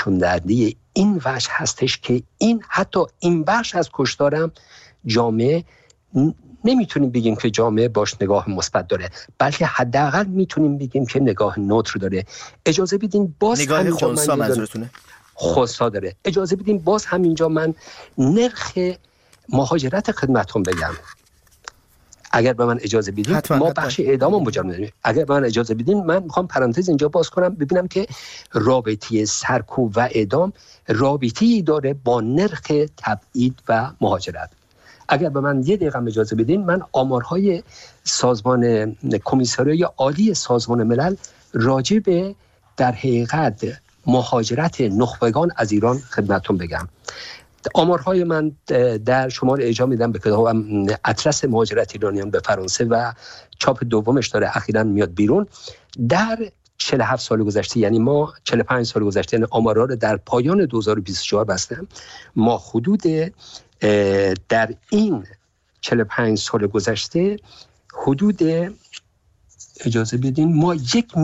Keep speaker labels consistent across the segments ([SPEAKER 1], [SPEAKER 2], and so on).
[SPEAKER 1] نشون دهنده این وجه هستش که حتی این بخش از کشتارم جامعه نمیتونیم بگیم که جامعه باش نگاه مثبت داره، بلکه حداقل میتونیم بگیم که نگاه نوتر داره. اجازه بدین باز
[SPEAKER 2] نگاه خونسا منظورتونه؟
[SPEAKER 1] خونسا داره. اجازه بدین باز همینجا من نرخ مهاجرت خدمتتون بگم. اگر به من اجازه بدین ما بخش اعدام رو مجرد می‌دونیم. اگر به من اجازه بدین من میخوام پرانتز اینجا باز کنم ببینم که رابطه سرکوب و اعدام رابطه‌ای داره با نرخ تبعید و مهاجرت. اگر به من یه دقیقه اجازه بدین من آمارهای سازمان کمیسریای عالی سازمان ملل راجع به در حقیقت مهاجرت نخبگان از ایران خدمتتون بگم. آمارهای من در شمار اجرا میدم به کتاب اطلس مهاجرت ایرانیان به فرانسه و چاپ دومش داره اخیراً میاد بیرون. در 47 سال گذشته، یعنی ما 45 سال گذشته، یعنی آمارها رو در پایان 2024 بستم، ما حدود در این 45 سال گذشته حدود اجازه بدین ما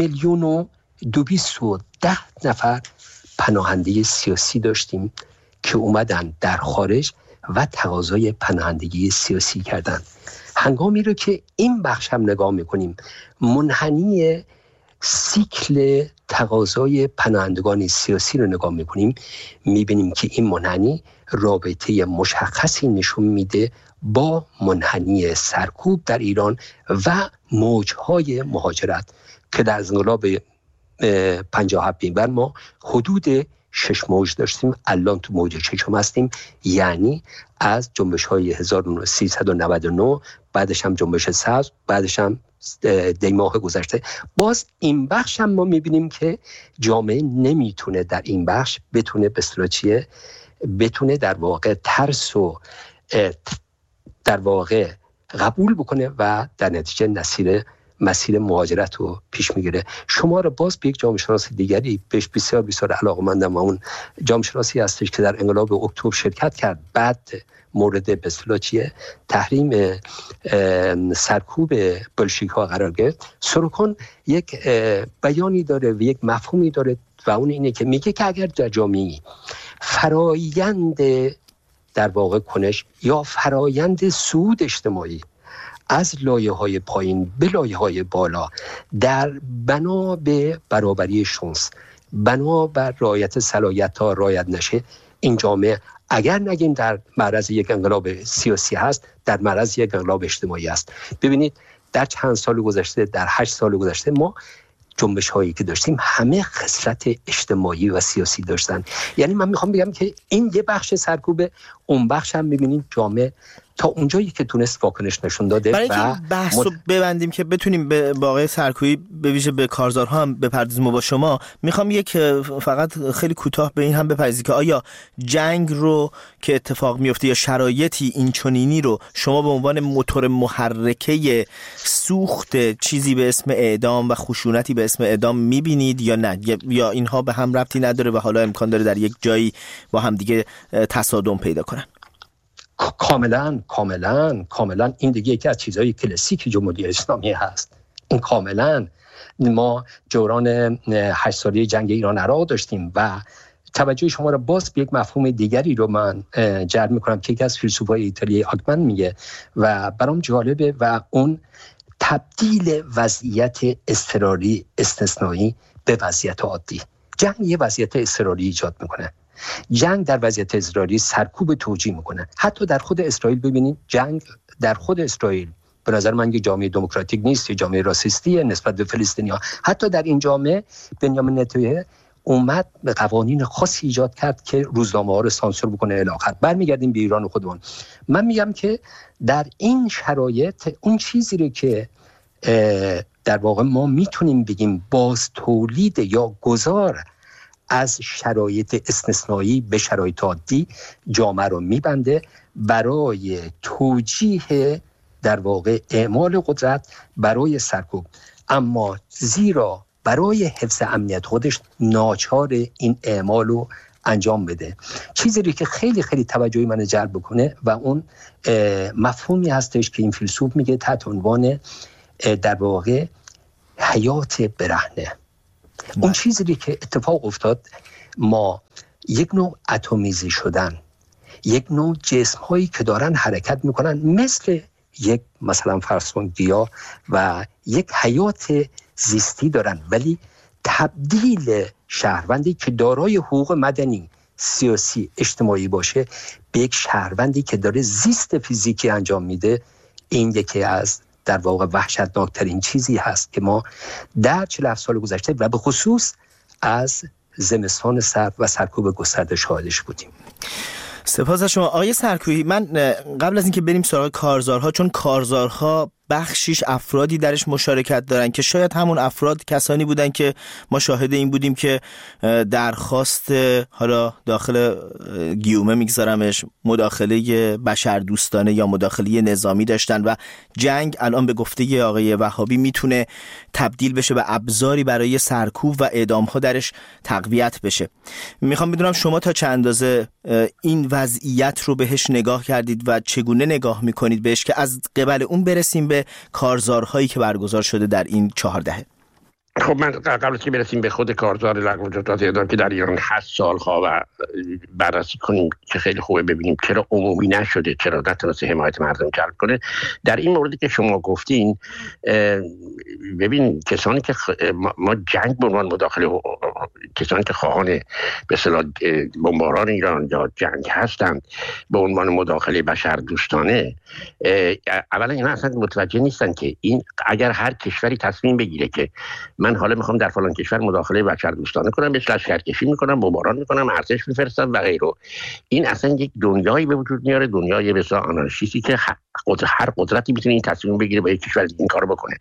[SPEAKER 1] 1,210,000 پناهنده سیاسی داشتیم که اومدن در خارج و تقاضای پناهندگی سیاسی کردن. هنگامی رو که این بخش هم نگاه میکنیم، منحنی سیکل تقاضای پناهندگان سیاسی رو نگاه میکنیم، میبینیم که این منحنی رابطه مشخصی نشون میده با منحنی سرکوب در ایران و موجهای مهاجرت که در انقلاب 57 بعد ما حدود 6 موج داشتیم، الان تو موج 6 هستیم، یعنی از جنبش‌های 1399 بعدش هم جنبش سبز، بعدش هم دیماه گذشته. باز این بخش هم ما میبینیم که جامعه نمیتونه در این بخش بتونه به اصطلاح چیه، بتونه در واقع ترس و در واقع قبول بکنه و در نتیجه مسیر مهاجرت رو پیش میگیره. شما رو باز به یک جامعه شناس دیگری بهش بسیار بسیار علاقه‌مندم و اون جامعه شناسی هستش که در انقلاب اکتبر شرکت کرد، بعد مورد به اصطلاح چیه تحریم سرکوب بلشویک‌ها قرار گرفت. سروکن یک بیانی داره و یک مفهومی داره و اون اینه که میگه که اگر در جامعه فرایند در واقع کنش یا فرایند صعود اجتماعی از لایه‌های پایین به لایه‌های بالا در بنا به برابری شانس، بنا بر رعایت صلاحیت‌ها رعایت نشه، این جامعه اگر نگیم در معرض یک انقلاب سیاسی هست، در معرض یک انقلاب اجتماعی است. ببینید در چند سال گذشته، در 8 سال گذشته ما جنبش هایی که داشتیم همه خصلت اجتماعی و سیاسی داشتن. یعنی من میخوام بگم که این یه بخش سرکوبه، اون بخش هم میبینید جامعه تا اونجایی که تونست واکنش نشون داده.
[SPEAKER 2] برای اینکه بحث رو ببندیم که بتونیم به واقع سرکوبی به ویژه به کارزارها هم بپردازیم با شما، میخوام یک فقط خیلی کوتاه به این هم بپردازید که آیا جنگ رو که اتفاق میفته یا شرایطی این چنینی رو شما به عنوان موتور محرکه سوخت چیزی به اسم اعدام و خشونتی به اسم اعدام میبینید یا نه، یا اینها به هم ربطی نداره و حالا امکان داره در یک جایی با هم دیگه تصادم پیدا کنن؟ کاملا این دیگه یکی از چیزهای کلاسیک جمهوری اسلامی هست. این کاملا ما دوران 8 ساله جنگ ایران عراق داشتیم و توجه شما را باز به یک مفهوم دیگری رو من جلب میکنم که یکی از فیلسوفای ایتالیایی آکمن میگه و برام جالبه و اون تبدیل وضعیت اضطراری استثنایی به وضعیت عادی. جنگ یه وضعیت اضطراری ایجاد میکنه. جنگ در وضعیت اضطراری سرکوب توجیه میکنه. حتی در خود اسرائیل ببینید، جنگ در خود اسرائیل به نظر من یک جامعه دموکراتیک نیست، یک جامعه راسیستیه نسبت به فلسطینی‌ها. حتی در این جامعه بنیامین نتانیاهو اومد به قوانین خاصی ایجاد کرد که روزنامه‌ها رو سانسور بکنه الی آخر. برمیگردیم به ایران خودمون. من میگم که در این شرایط اون چیزی رو که در واقع ما میتونیم بگیم باز تولید یا گذار از شرایط استثنایی به شرایط عادی جامعه رو میبنده برای توجیه در واقع اعمال قدرت برای سرکوب، اما زیرا برای حفظ امنیت خودش ناچار این اعمال رو انجام بده. چیزی که خیلی خیلی توجه من جلب بکنه و اون مفهومی هستش که این فیلسوف میگه تحت عنوان در واقع حیات برهنه. اون چیزی که اتفاق افتاد، ما
[SPEAKER 1] یک نوع اتمیزی شدن، یک نوع جسم هایی که دارن حرکت میکنن مثل یک مثلا فرض کن گیاه و یک حیات زیستی دارن، ولی تبدیل شهروندی که دارای حقوق مدنی، سیاسی، اجتماعی باشه به یک شهروندی که داره زیست فیزیکی انجام میده، این یکی از در واقع وحشتناکترین چیزی هست که ما در 47 سال گذشته و به خصوص از زمستان سرد و سرکوب گسترده شاهدش بودیم.
[SPEAKER 3] سپاس از شما آقای سرکویی. من قبل از اینکه بریم سراغ کارزارها، چون کارزارها بخشیش افرادی درش مشارکت دارن که شاید همون افراد کسانی بودن که ما شاهد این بودیم که درخواست، حالا داخل گیومه میگذارمش، مداخله بشردوستانه یا مداخله نظامی داشتن و جنگ الان به گفته آقای وهابی میتونه تبدیل بشه به ابزاری برای سرکوب و اعدام‌ها درش تقویت بشه. میخوام بدونم شما تا چه اندازه این وضعیت رو بهش نگاه کردید و چگونه نگاه میکنید بهش که از قبل اون برسیم به کارزارهایی که برگزار شده در این 4 دهه.
[SPEAKER 4] خب من قبل از که برسیم به خود کارزار لغو جدات اعدام که در ایران هست سالها و بررسی کنیم که خیلی خوبه ببینیم چرا عمومی نشده، چرا نتونسته حمایت مردم جلب کنه. در این موردی که شما گفتین، ببین کسانی که ما جنگ به عنوان مداخله، کسانی که خواهان به اصطلاح بمباران ایران یا جنگ هستند به عنوان مداخله بشردوستانه، اولا اینا اصلا متوجه نیستن که این اگر هر کشوری تصمیم بگیره که من حالا میخوام در فلان کشور مداخله بشردوستانه کنم، بهش لشکرکشی میکنم، بمباران میکنم، ارتش میفرستم و غیره، این اصلا یک دنیایی به وجود میاره، دنیای به اصطلاح آنارشیستی که هر قدرتی میتونه این تصمیم بگیره با یک کشور این کارو بکنه.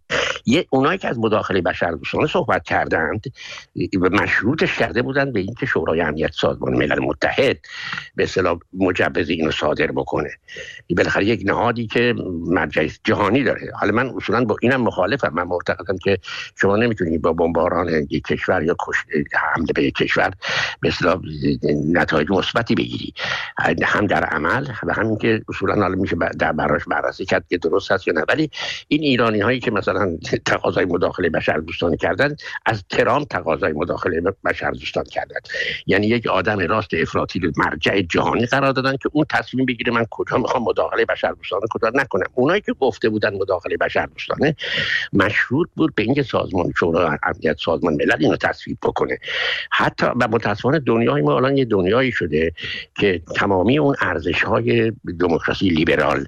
[SPEAKER 4] اونایی که از مداخله بشردوستانه صحبت کردند و مشروطش کرده بودند به اینکه شورای امنیت سازمان ملل متحد به اصطلاح مجوز اینو صادر بکنه. بالاخره یک نهادی که مرجع جهانی داره. حالا من اصولا با اینم مخالفم. من معتقدم که شما نمیتونید با بمباران یک کشور یا حمله به یک کشور به اصطلاح نتایج مثبتی بگیری، هم در عمل و همین که اصولا حالا میشه در براش بررسی کرد که درست هست یا نه. ولی این ایرانی هایی که مثلا تقاضای مداخله بشردوستانه کردن، از ترامپ تقاضای مداخله بشردوستانه کردن. یعنی یک آدم راست افراطی رو مرجع جهانی قرار دادن که اون تصمیم بگیره من کجا میخوام مداخله بشردوستانه کجا نکنم. اونایی که گفته بودن مداخله بشردوستانه مشروط بود به اینکه سازمان شورای امنیت سازمان ملل اینو تصویب بکنه. حتی و متأسفانه دنیای ما الان یه دنیایی شده که تمامی اون ارزش‌های دموکراسی لیبرال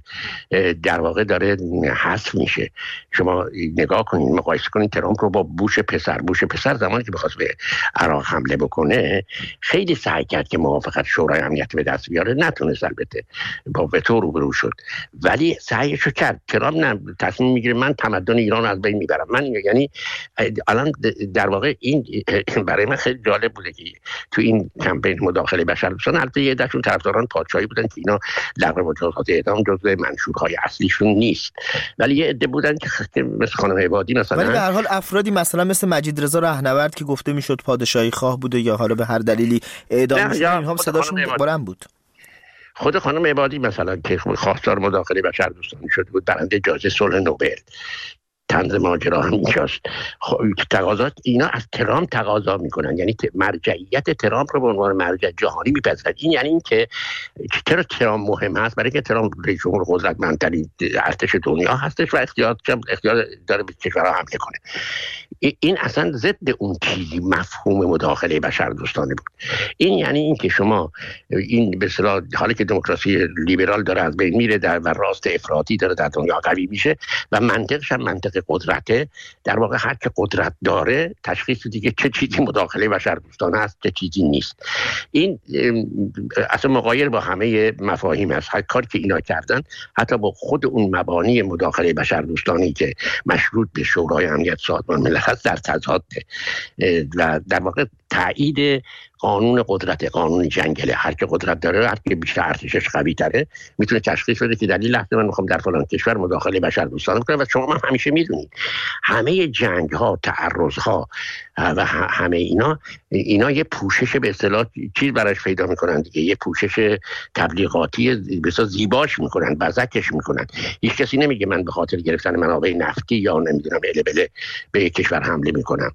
[SPEAKER 4] در واقع داره حذف میشه. شما نگاه کنید، مقایسه کنید ترامپ رو با بوش پسر زمانی که بخواست به عراق حمله بکنه خیلی سعی کرد که موافقت شورای امنیت به دست بیاره، نتونست، البته با وتو روبرو شد، ولی سعیشو کرد. ترامپ نه، تصمیم میگیره من تمدن ایران رو از بین میبرم. من یعنی الان در واقع این برای من خیلی جالب بوده که تو این کمپین مداخله بشردوستانه البته یه دشون طرفداران پادشاهی بودن که اینا لغو مجازات اعدام جزو منشورهای اصلیشون نیست، ولی یه عده بودن که مثل خانم عبادی مثلا،
[SPEAKER 3] ولی به هر حال افرادی مثلا مثل مجید رضا رهنورد که گفته میشد پادشاهی خواه بوده یا حالا به هر دلیلی اعدام شده، اینها هم صداشون بلند بود.
[SPEAKER 4] خود خانم عبادی مثلا که خواستار مداخله بشردوستانه شده بود، برنده جایزه صلح نوبل. طنز ماجرا هم اینجاست. تقاضات اینا از ترامپ تقاضا میکنن، یعنی مرجعیت ترامپ رو به عنوان مرجع جهانی میپذیرن. این یعنی این که چرا ترامپ مهم هست؟ برای که ترامپ رئیس جمهور قدرتمندترین ارتش دنیا هستش و اختیار داره به کشورها حمله کنه. این اصلا ضد اون چیزی مفهوم مداخله بشردوستانه بود. این یعنی این که شما این به اصطلاح حالا که دموکراسی لیبرال داره از بین میره و راست افراطی داره در دنیا قوی میشه و منطقش هم منطق قدرته، در واقع هر که قدرت داره تشخیص دیگه چه چیزی مداخله بشردوستانه است چه چیزی نیست. این اصلا مغایر با همه مفاهیم است. هر کاری که اینا کردن حتی با خود اون مبانی مداخله بشردوستانی که مشروط به شورای امنیت سازمان ملل هست در تضاد و در واقع تایید قانون قدرت، قانون جنگله. هر که قدرت داره، هر که بیشتر ارتشش قوی تره میتونه تشخیص بده که در این لحظه من میخوام در فلان کشور مداخله بشردوستانه کنم. و شما هم همیشه میدونید همه جنگ ها، تعرض ها، و همه اینا یه پوشش به اصطلاح چیز براش پیدا میکنن دیگه، یه پوشش تبلیغاتی بسیار زیباش میکنن، بزکش میکنن. هیچ کسی نمیگه من به خاطر گرفتن منابع نفتی یا نمیدونم البله به یک کشور حمله میکنم.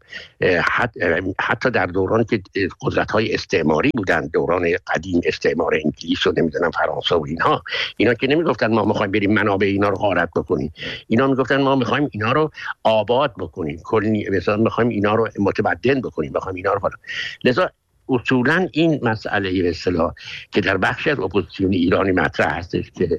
[SPEAKER 4] حتی در دوران که قدرت‌های استعماری بودن، دوران قدیم استعمار انگلیس و نمیدونم فرانسه و اینا که نمیگفتن ما میخوایم بریم منابع اینا رو غارت بکنیم، اینا میگفتن ما میخوایم اینا رو آباد بکنیم، کلی مثلا میخوایم اینا رو متمدن بکنیم، میخوایم اینا رو بالا. لذا اصولا این مسئله به اصطلاح که در بخش از اپوزیسیون ایرانی مطرح هستش که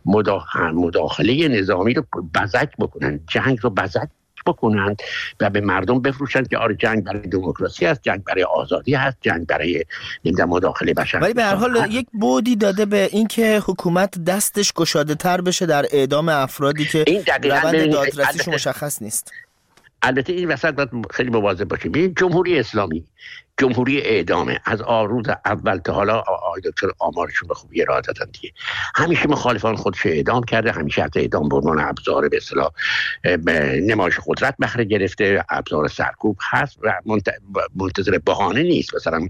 [SPEAKER 4] مداخله نظامی رو بزک بکنن، جنگ رو بزک بکنن و به مردم بفروشن که آره جنگ برای دموکراسی است، جنگ برای آزادی هست، جنگ برای مداخله بشر.
[SPEAKER 3] ولی به هر حال یک بعدی داده به اینکه حکومت دستش گشاده تر بشه در اعدام افرادی که روند دادرسیش مشخص نیست.
[SPEAKER 4] البته این وسط باید خیلی مواظب باشیم. ببین جمهوری اسلامی جمهوری اعدامه، از روز اول تا حالا آقای دکتر آمارشون به خوبی ارائه دادن دیگه. همیشه مخالفان خودش اعدام کرده، همیشه از اعدام به عنوان ابزار به اصطلاح نمایش قدرت بهره گرفته، ابزار سرکوب هست و منتظر بهانه نیست مثلا.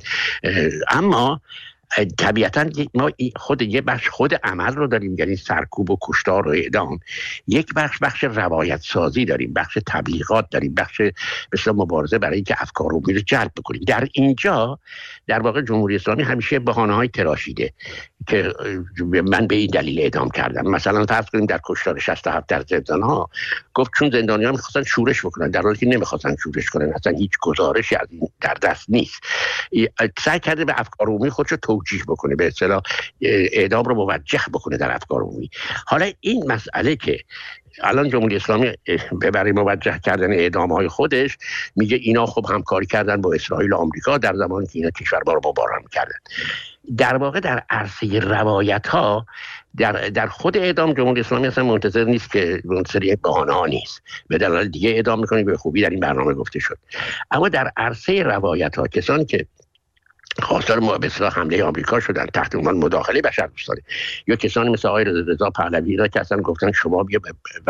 [SPEAKER 4] اما طبیعتاً ما خود عمل رو داریم، یعنی سرکوب و کشتار و اعدام. یک بخش روایت سازی داریم، بخش تبلیغات داریم، بخش مثلا مبارزه برای اینکه افکار عمومی رو جلب بکنیم. در اینجا در واقع جمهوری اسلامی همیشه بهانه‌های تراشیده که من به این دلیل اعدام کردم. مثلا فرض کنیم در کشتار 67 در زندان‌ها گفت چون زندانیان می‌خواستن شورش بکنن، در حالی که نمی‌خواستن شورش کنن، اصلا هیچ گزارشی از این در دست نیست. سعی کرده به افکار عمومی خودش رو توجیه بکنه، به اصطلاح اعدام رو موجه بکنه در افکار عمومی. حالا این مسئله که الان جمهوری اسلامی برای موجه کردن اعدام‌های خودش میگه اینا خب همکاری کردن با اسرائیل و آمریکا در زمانی که اینا کشورها رو بمباران کردن. در واقع در عرصه روایت‌ها در خود اعدام جمهوری اسلامی اصلا منتظر نیست که منتظر بهانه‌ها نیست، به دلایل دیگه اعدام می‌کنه، به خوبی در این برنامه گفته شد. اما در عرصه روایت‌ها کسانی که خواستار به اصطلاح حمله آمریکا شدن تحت عنوان مداخله بشردوستانه، یا کسانی مثل آقای رضا پهلوی را که اصلا گفتن شما بیا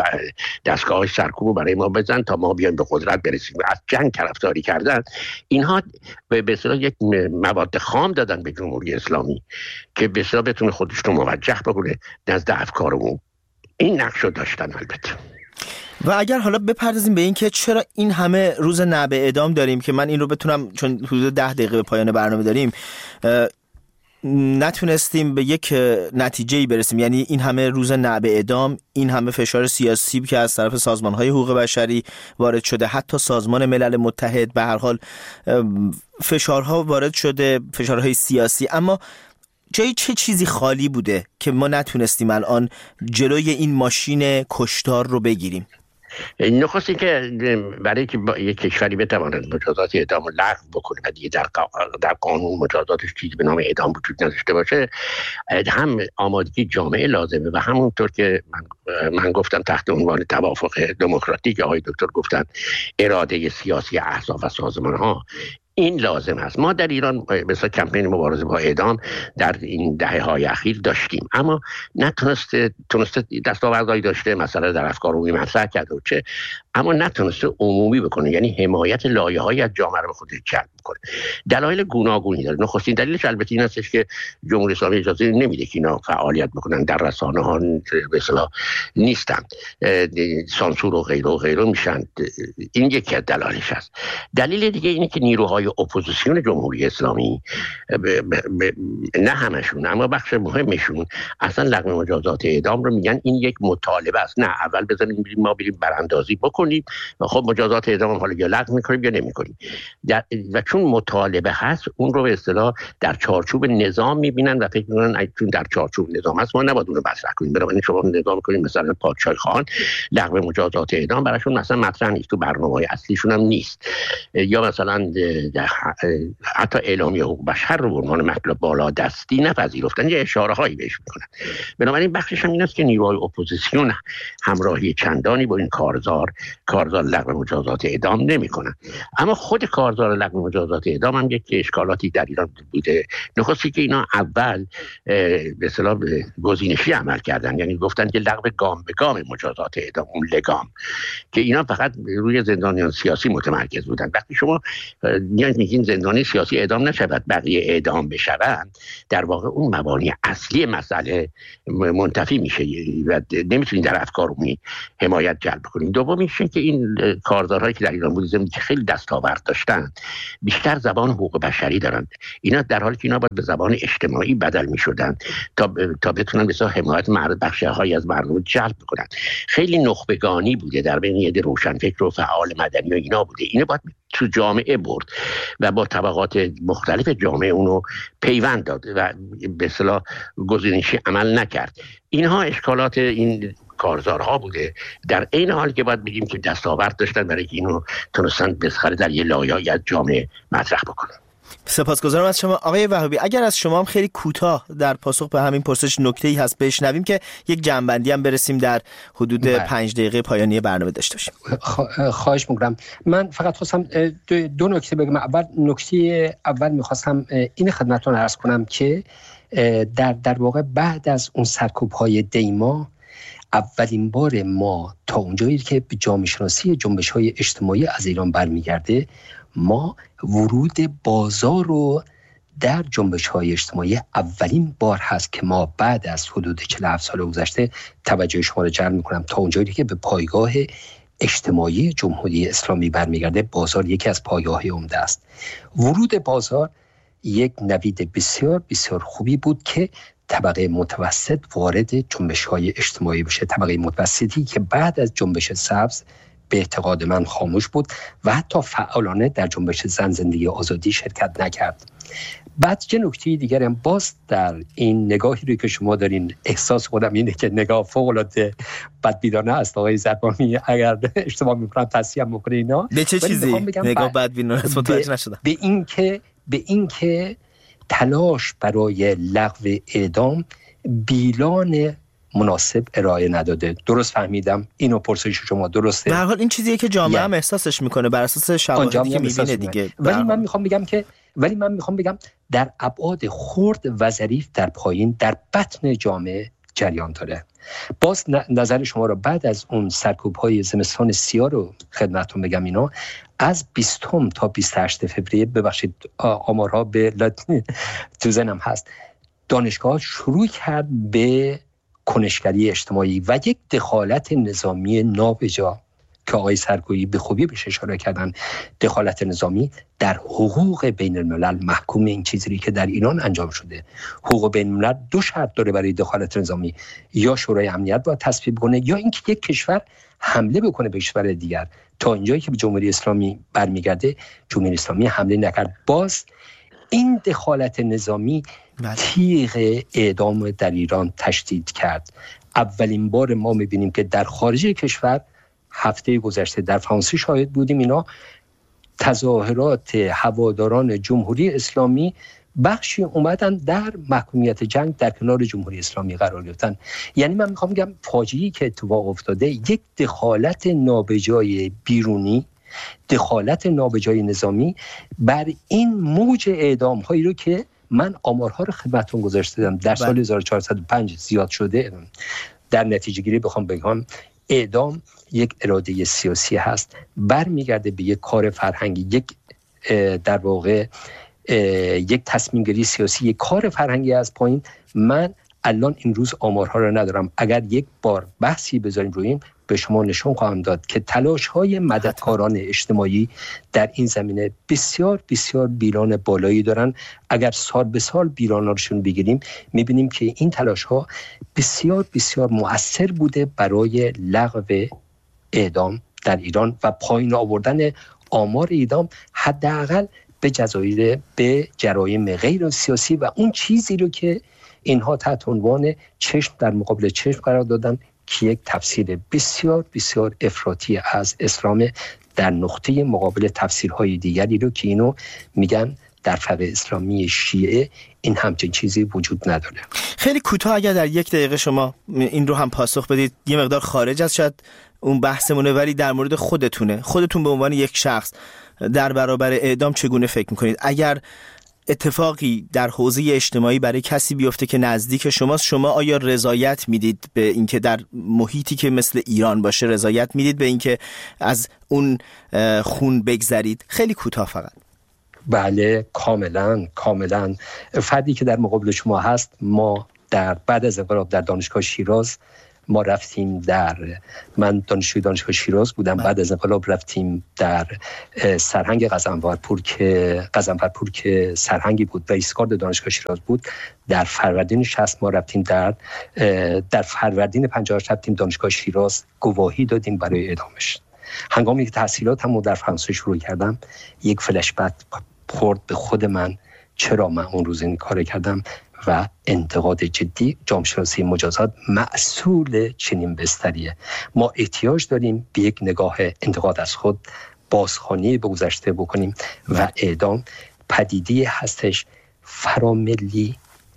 [SPEAKER 4] دستگاه سرکوب برای ما بزن تا ما بیایم به قدرت برسیم، از جنگ طرفداری کردن، اینها به اصطلاح یک مواد خام دادن به جمهوری اسلامی که به اصطلاح بتونه خودش رو موجه بکنه نزد افکارمون. این نقش رو داشتن. البته
[SPEAKER 3] و اگر حالا بپردازیم به این که چرا این همه روز نعب اعدام داریم، که من این رو بتونم چون حدود 10 دقیقه به پایان برنامه داریم نتونستیم به یک نتیجه‌ای برسیم، یعنی این همه روز نعب اعدام، این همه فشار سیاسی که از طرف سازمان‌های حقوق بشری وارد شده، حتی سازمان ملل متحد، به هر حال فشارها وارد شده، فشارهای سیاسی، اما جای چه چیزی خالی بوده که ما نتونستیم الان جلوی این ماشین کشتار رو بگیریم؟
[SPEAKER 4] نخستی که برای که یک کشوری بتواند مجازات اعدام رو لغو بکنه و دیگه در قانون مجازاتش چیزی به نام اعدام وجود نداشته باشه، هم آمادگی جامعه لازمه و همونطور که من گفتم تحت عنوان توافق دموکراتیک، آقای دکتر گفتن اراده سیاسی احزاب و سازمان‌ها، این لازم است. ما در ایران مثلا کمپین مبارزه با اعدام در این دهه‌های اخیر داشتیم، اما نتونسته دستاوردهایی داشته، مثلا در افکار عمومی مطرح کرده و چه، اما نتونسته عمومی بکنه، یعنی حمایت لایه‌هایی از جامعه رو به خودش جلب کنه. دلایل گوناگونی داره. نخستین دلیلش البته این هستش که جمهوری اسلامی اجازه نمیده که اینا فعالیت بکنن، در رسانه‌ها به اصطلاح نیستن، سانسور و غیره و غیره میشن. این یکی از دلایلش است. دلیل دیگه اینه که نیروهای اپوزیسیون جمهوری اسلامی، نه همشون اما بخش مهمشون، اصلا لغو مجازات اعدام رو میگن این یک مطالبه است. نه اول بزنیم ما بریم براندازی بکنیم و خب مجازات اعدام حالا یا لغو میکنیم یا نمیکنیم، و چون مطالبه هست اون رو به اصطلاح در چارچوب نظام میبینن و فکر میکنن چون در چارچوب نظام هست ما نباید اون رو مطرح کنیم. بنابراین شما نظام کنیم مثلا پادشاه خان لغو مجازات اعدام براشون مثلا مطرح نیست، تو برنامه‌های اصلیشون هم نیست، یا مثلا حتی اعلامیه حقوق بشر رو به عنوان مطلب بالا دستی نپذیرفتن، یه اشاره هایی بهش میکنن. بنابراین بخشش هم این است که نیروهای اپوزیسیون همراهی چندانی با این کارزار لغو مجازات اعدام نمیکنن. اما خود کارزار لغو مجازات اعدام هم یک اشکالاتی در ایران بوده. نخستی که اینا اول به اصطلاح گزینشی عمل کردن، یعنی گفتن که لغو گام به گام مجازات اعدام، اون لگام، که اینا فقط روی زندانیان سیاسی متمرکز بودن. وقتی شما میگین زندانی سیاسی اعدام نشود بقیه اعدام بشوند، در واقع اون مبانی اصلی مسئله منتفی میشه و نمیتونین در افکار عمومی حمایت جلب کنین. دومیش که این کارزارهایی که در ایران بودن که خیلی دستاورد داشتن بیشتر زبان حقوق بشری دارن، اینا در حالی که اینا باید به زبان اجتماعی بدل میشدن تا بتونن مثلا حمایت بخش‌هایی از مردم جلب کنن. خیلی نخبگانی بوده در بین یه روشنفکر و فعال مدنی و اینا بوده. اینو باید تو جامعه برد و با طبقات مختلف جامعه اونو پیوند داد و به اصطلاح گزینشی عمل نکرد. اینها اشکالات این کارزارها بوده، در این حال که باید بگیم که دستاورد داشتن برای که اینو تونستن بسخره در یه لایه‌ای از جامعه مطرح بکنن.
[SPEAKER 3] سپاسگزارم از شما آقای وهابی. اگر از شما هم خیلی کوتاه در پاسخ به همین پرسش نکته‌ای هست بشنویم که یک جمع‌بندی هم برسیم در حدود 5 دقیقه پایانی برنامه داشته باشیم.
[SPEAKER 2] خواهش می‌کنم. من فقط خواستم دو نکته بگم. نکته اول می‌خواستم این خدمتتون عرض کنم که در واقع بعد از اون سرکوب‌های دیما اولین بار ما تا اونجایی که به جامعه شناسی جنبش‌های اجتماعی از ایران برمیگرده، ما ورود بازار رو در جنبش‌های اجتماعی اولین بار هست که ما بعد از حدود 47 سال گذشته توجه شما رو جلب می‌کنم تا اونجایی که به پایگاه اجتماعی جمهوری اسلامی برمیگرده. بازار یکی از پایگاه‌های عمده است. ورود بازار یک نوید بسیار بسیار خوبی بود که طبقه متوسط وارد جنبش‌های اجتماعی بشه، طبقه متوسطی که بعد از جنبش سبز به اعتقاد من خاموش بود و حتی فعالانه در جنبش زن زندگی آزادی شرکت نکرد. بعد چه نکته دیگری هم باز در این نگاهی رو که شما دارین، احساس خودم اینه که نگاه فوق‌العاده بدبینانه است آقای زربانی، اگر اشتباه می‌کنم تصحیح می‌کنه اینا.
[SPEAKER 3] به چه چیزی نگاه بدبینانه است؟ متوجه نشدم.
[SPEAKER 2] به اینکه تلاش برای لغو اعدام بیلان مناسب ارائه نداده. درست فهمیدم؟ اینو پرسش شما درسته؟
[SPEAKER 3] به هر حال این چیزیه که جامعه هم احساسش میکنه بر اساس شواهدی که میبینه دیگه.
[SPEAKER 2] ولی من میخوام بگم در ابعاد خرد و ظریف در پایین در بطن جامعه جریان داره. باز نظر شما رو بعد از اون سرکوب‌های زمستان سیاه رو خدمتتون بگم. اینا از 20 تا 28 فوریه، ببخشید آمارها به تو ذهنم هست، دانشگاه شروع کرد به کنشگری اجتماعی و یک دخالت نظامی نابجا که آقای سرکویی به خوبی بهش اشاره کردن. دخالت نظامی در حقوق بین الملل محکوم این چیزی که در ایران انجام شده. حقوق بین الملل دو شرط داره برای دخالت نظامی: یا شورای امنیت باید تصویب کنه یا اینکه یک کشور حمله بکنه به کشور دیگر. تا اینجایی که به جمهوری اسلامی برمیگرده، جمهوری اسلامی حمله نکرد. باز این دخالت نظامی تیغ اعدام در ایران تشدید کرد. اولین بار ما می‌بینیم که در خارج کشور، هفته گذشته در فرانسه شاهد بودیم، اینا تظاهرات هواداران جمهوری اسلامی بخشی اومدن در محکومیت جنگ در کنار جمهوری اسلامی قرار گرفتن. یعنی من میخوام بگم فاجعه‌ای که اتفاق افتاده یک دخالت نابجای بیرونی، دخالت نابجای نظامی بر این موج اعدام هایی رو که من آمارها رو خدمتتون گذاشتم در سال 1405 زیاد شده. در نتیجه گیری بخوام بگم اعدام یک اراده سیاسی هست، برمیگرده به یک کار فرهنگی، یک در واقع یک تصمیم گیری سیاسی، یک کار فرهنگی از پایین. من الان این روز آمارها رو ندارم، اگر یک بار بحثی بذاریم روی این به شما نشون خواهم داد که تلاش‌های مددکاران اجتماعی در این زمینه بسیار بسیار بیران بالایی دارن. اگر سال به سال بیراناشون بگیریم می‌بینیم که این تلاش‌ها بسیار بسیار مؤثر بوده برای لغو اعدام در ایران و پایین آوردن آمار اعدام حداقل به جرایم غیر سیاسی و اون چیزی رو که اینها تحت عنوان چشم در مقابل چشم قرار دادن که یک تفسیر بسیار بسیار افراطی از اسلام در نقطه مقابل تفسیرهای دیگری رو که اینو میگن در فقه اسلامی شیعه این همچین چیزی وجود نداره.
[SPEAKER 3] خیلی کوتاه اگر در 1 دقیقه شما این رو هم پاسخ بدید، یه مقدار خارج از شاید اون بحثمونه ولی در مورد خودتون به عنوان یک شخص در برابر اعدام چگونه فکر میکنید؟ اگر اتفاقی در حوزه اجتماعی برای کسی بیفته که نزدیک شماست، شما آیا رضایت میدید به اینکه در محیطی که مثل ایران باشه رضایت میدید به اینکه از اون خون بگذرید؟ خیلی کوتاه فقط.
[SPEAKER 2] بله کاملا. فردی که در مقابل شما هست، ما بعد از انقلاب در دانشگاه شیراز ما رفتیم من دانشجوی دانشگاه شیراز بودم. بعد از انقلاب رفتیم در سرهنگ قزنفرپور که سرهنگی بود و ایستگاه دانشگاه شیراز بود. در فروردین 60 ما رفتیم در فروردین 58 رفتیم دانشگاه شیراز، گواهی دادیم برای اعدامش. هنگامی که تحصیلاتمو در فرانسه شروع کردم، یک فلش بک خورد به خود من، چرا من اون روز این کار کردم و انتقاد جدی. جامعه شناسی مجازات مسئول چنین بستریه. ما احتیاج داریم به یک نگاه انتقاد از خود، بازخوانی به گذشته بکنیم و اعدام پدیده هستش فراملی.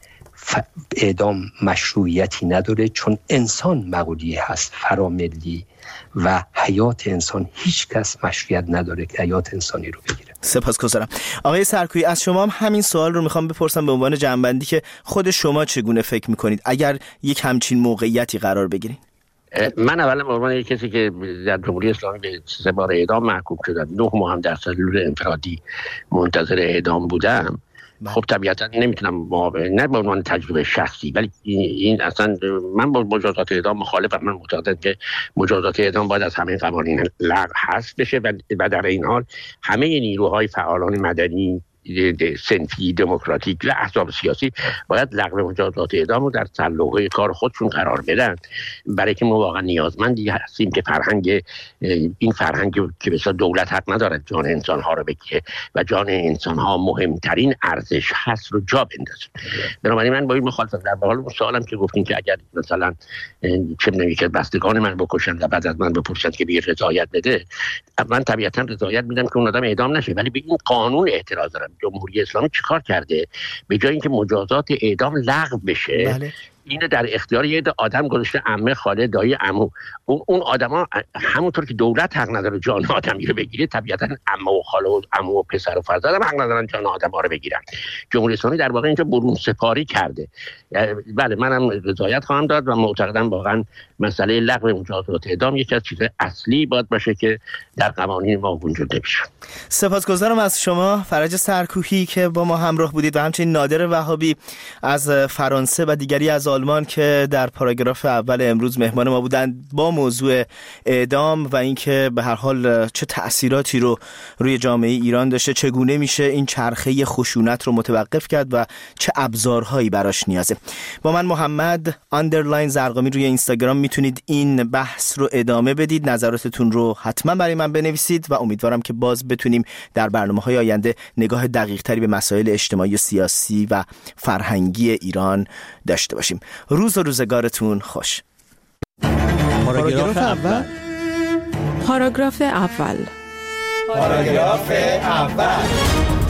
[SPEAKER 2] اعدام مشروعیتی نداره چون انسان مقولی هست فراملی و حیات انسان، هیچ کس مشروعیت نداره که حیات انسانی رو بگیره.
[SPEAKER 3] سپاسگزارم. آقای سرکویی، از شما هم همین سوال رو میخوام بپرسم به عنوان جنبندی که خود شما چگونه فکر میکنید اگر یک همچین موقعیتی قرار بگیرید؟
[SPEAKER 4] من اولا به عنوان کسی که در جمهوری اسلامی به 3 بار اعدام محکوم شدم، 9 ماه هم در سلول انفرادی منتظر اعدام بودم، خب طبیعتا نمیتونم نه به عنوان تجربه شخصی، ولی این اصلا من با مجازات اعدام مخالفم. من معتقدم که مجازات اعدام باید از همه قوانین لغو حذف بشه و در این حال همه نیروهای فعالان مدنی، صنفی، دموکراتیک و احزاب سیاسی باید لغو مجازات اعدام رو در سلوحه کار خودشون قرار بدن، برای که ما واقعا نیازمندی هستیم که این فرهنگ که مثلا دولت حق ندارد جان انسان‌ها رو بگیره و جان انسان‌ها مهمترین ارزش هست رو جا بندازه. بنابراین من با این مخالفم. در حال اون سوالم که گفتین که اگر مثلا چه می‌دونم که بستگان من بکشن و بعد از من بپرسن که بی رضایت بده، من طبیعتا رضایت میدم که اون آدم اعدام نشه، ولی به این قانون اعتراض دارم. جمهوری اسلامی چیکار کرده؟ به جای اینکه مجازات اعدام لغو بشه، بله، اینو در اختیار یه آدم گذاشته، عمه، خاله، دایی، عمو. اون آدما همونطور که دولت حق نداره جان آدمی رو بگیره، طبیعتا عمه و خاله و عمو و پسر و فرزند هم حق ندارن جان آدم‌ها رو بگیرن. جمهوری اسلامی در واقع اینجا برون سپاری کرده. بله، منم رضایت خواهم داد و معتقدم واقعا مسئله لغو مجازات اعدام یکی از چیزهای اصلی باید باشه که در قوانین ما وجود بشه.
[SPEAKER 3] سپاسگزارم از شما فرج سرکوهی که با ما همراه بودید و همچنین نادر وهابی از فرانسه و دیگری از آلمان که در پاراگراف اول امروز مهمان ما بودند با موضوع اعدام و اینکه به هر حال چه تأثیراتی رو روی جامعه ایران داشته، چگونه میشه این چرخه خشونت رو متوقف کرد و چه ابزارهایی براش نیازه. با من محمد _زرقامی روی اینستاگرام میتونید این بحث رو ادامه بدید، نظراتتون رو حتما برای من بنویسید و امیدوارم که باز بتونیم در برنامه‌های آینده نگاه دقیق‌تری به مسائل اجتماعی و سیاسی و فرهنگی ایران داشته باشیم. روز و روزگارتون خوش.
[SPEAKER 5] پاراگراف اول.